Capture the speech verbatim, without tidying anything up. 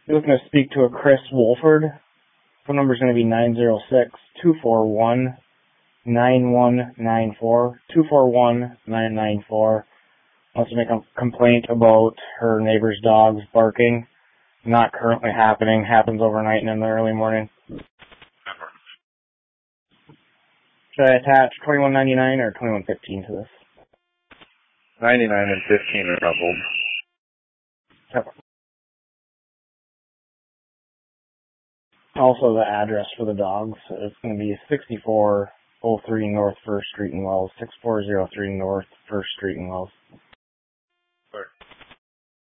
You're looking to speak to a Chris Wolford. Phone number is going to be nine zero six, two four one, nine one nine four, two four one, nine nine four. Wants to make a complaint about her neighbor's dogs barking. Not currently happening. Happens overnight and in the early morning. Should I attach twenty-one ninety-nine or twenty-one fifteen to this? ninety-nine and fifteen are coupled. Yep. Also the address for the dogs. It's going to be sixty-four oh three North First Street in Wells, six four zero three North First Street in Wells.